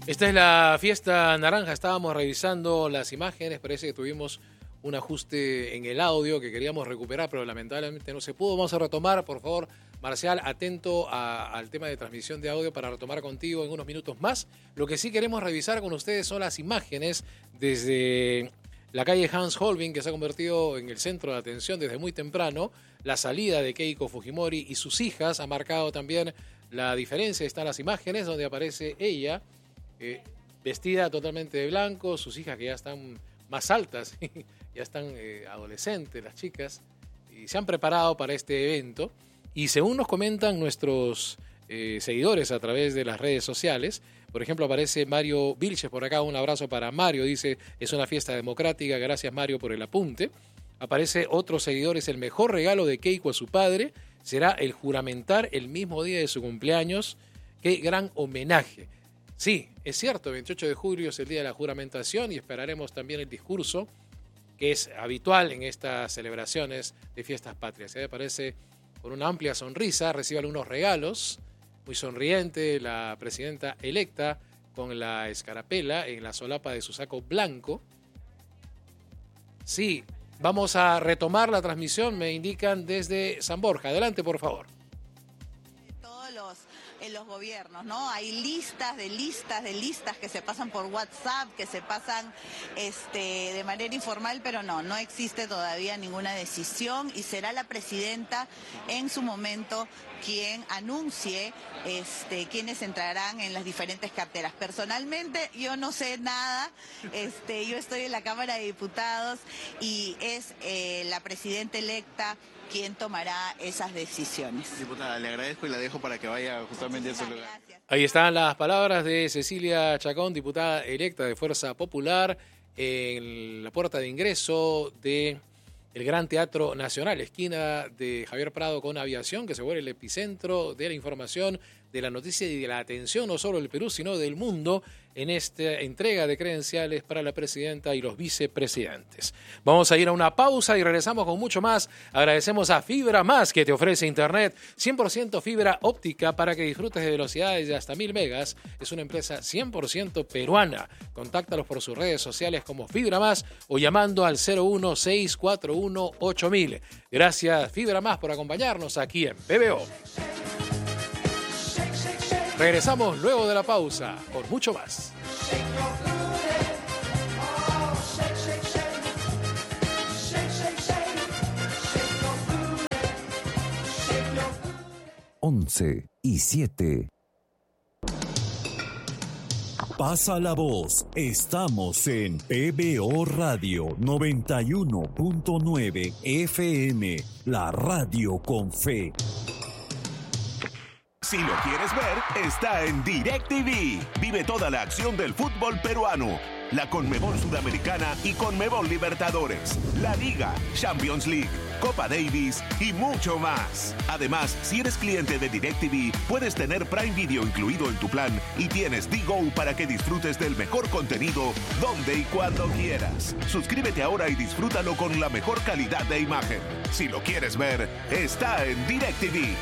Esta es la fiesta naranja. Estábamos revisando las imágenes. Parece que tuvimos un ajuste en el audio que queríamos recuperar, pero lamentablemente no se pudo. Vamos a retomar, por favor, Marcial, atento al tema de transmisión de audio para retomar contigo en unos minutos más. Lo que sí queremos revisar con ustedes son las imágenes desde la calle Hans Holbein, que se ha convertido en el centro de atención desde muy temprano. La salida de Keiko Fujimori y sus hijas ha marcado también la diferencia. Están las imágenes donde aparece ella, vestida totalmente de blanco, sus hijas que ya están más altas, ya están adolescentes las chicas, y se han preparado para este evento. Y según nos comentan nuestros seguidores a través de las redes sociales, por ejemplo, aparece Mario Vilches por acá, un abrazo para Mario, dice, es una fiesta democrática, gracias Mario por el apunte. Aparece otro seguidor, es el mejor regalo de Keiko a su padre, será el juramentar el mismo día de su cumpleaños, qué gran homenaje. Sí, es cierto, el 28 de julio es el día de la juramentación y esperaremos también el discurso que es habitual en estas celebraciones de fiestas patrias. Ahí aparece con una amplia sonrisa, recibe algunos regalos, muy sonriente la presidenta electa con la escarapela en la solapa de su saco blanco. Sí, vamos a retomar la transmisión, me indican desde San Borja. Adelante, por favor. En los gobiernos, ¿no? Hay listas que se pasan por WhatsApp, que se pasan de manera informal, pero no existe todavía ninguna decisión y será la presidenta en su momento quien anuncie quiénes entrarán en las diferentes carteras. Personalmente yo no sé nada, yo estoy en la Cámara de Diputados y es la presidenta electa quien tomará esas decisiones. Diputada, le agradezco y la dejo para que vaya justamente a su lugar. Gracias. Ahí están las palabras de Cecilia Chacón, diputada electa de Fuerza Popular, en la puerta de ingreso de el Gran Teatro Nacional, esquina de Javier Prado con Aviación, que se vuelve el epicentro de la información, de la noticia y de la atención no solo del Perú, sino del mundo en esta entrega de credenciales para la presidenta y los vicepresidentes. Vamos a ir a una pausa y regresamos con mucho más. Agradecemos a Fibra Más, que te ofrece internet 100% fibra óptica para que disfrutes de velocidades de hasta 1000 megas. Es una empresa 100% peruana. Contáctalos por sus redes sociales como Fibra Más o llamando al 016418000. Gracias Fibra Más por acompañarnos aquí en PBO. Regresamos luego de la pausa con mucho más. 11:07. Pasa la voz. Estamos en PBO Radio 91.9 FM, la radio con fe. Si lo quieres ver, está en DirecTV. Vive toda la acción del fútbol peruano, la Conmebol Sudamericana y Conmebol Libertadores, la Liga, Champions League, Copa Davis y mucho más. Además, si eres cliente de DirecTV, puedes tener Prime Video incluido en tu plan y tienes DGO para que disfrutes del mejor contenido donde y cuando quieras. Suscríbete ahora y disfrútalo con la mejor calidad de imagen. Si lo quieres ver, está en DirecTV.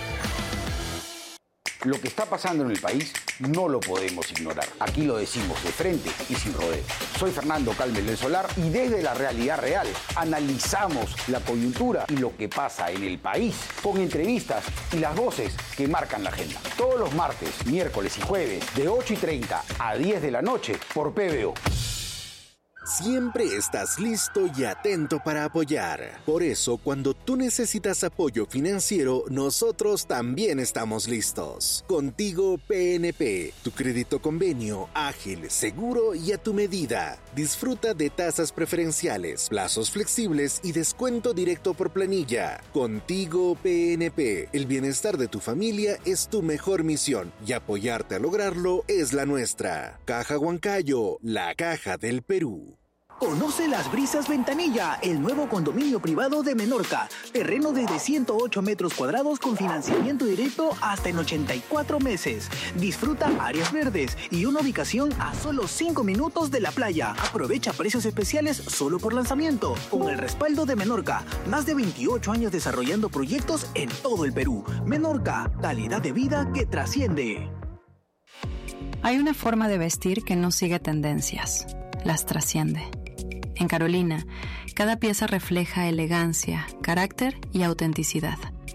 Lo que está pasando en el país no lo podemos ignorar. Aquí lo decimos de frente y sin rodeos. Soy Fernando Calmes del Solar y desde la realidad real analizamos la coyuntura y lo que pasa en el país con entrevistas y las voces que marcan la agenda. Todos los martes, miércoles y jueves de 8:30 a 10 de la noche por PBO. Siempre estás listo y atento para apoyar. Por eso, cuando tú necesitas apoyo financiero, nosotros también estamos listos. Contigo PNP, tu crédito convenio, ágil, seguro y a tu medida. Disfruta de tasas preferenciales, plazos flexibles y descuento directo por planilla. Contigo PNP, el bienestar de tu familia es tu mejor misión y apoyarte a lograrlo es la nuestra. Caja Huancayo, la caja del Perú. Conoce Las Brisas Ventanilla, el nuevo condominio privado de Menorca. Terreno desde 108 metros cuadrados con financiamiento directo hasta en 84 meses. Disfruta áreas verdes y una ubicación a solo 5 minutos de la playa. Aprovecha precios especiales solo por lanzamiento. Con el respaldo de Menorca, más de 28 años desarrollando proyectos en todo el Perú. Menorca, calidad de vida que trasciende. Hay una forma de vestir que no sigue tendencias, las trasciende. En Carolina, cada pieza refleja elegancia, carácter y autenticidad.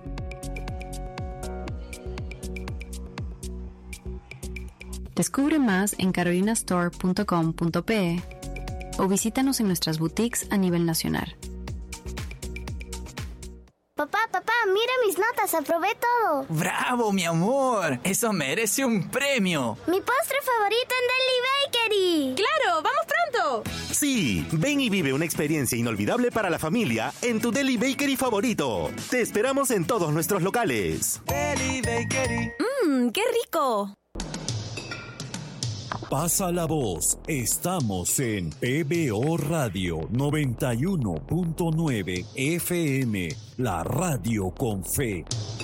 Descubre más en carolinastore.com.pe o visítanos en nuestras boutiques a nivel nacional. Papá, mira mis notas, aprobé todo. ¡Bravo, mi amor! ¡Eso merece un premio! ¡Mi postre favorito en Deli Bakery! ¡Claro! ¡Vamos pronto! Sí, ven y vive una experiencia inolvidable para la familia en tu Deli Bakery favorito. Te esperamos en todos nuestros locales. Deli Bakery. ¡Qué rico! Pasa la voz. Estamos en PBO Radio 91.9 FM, la radio con fe.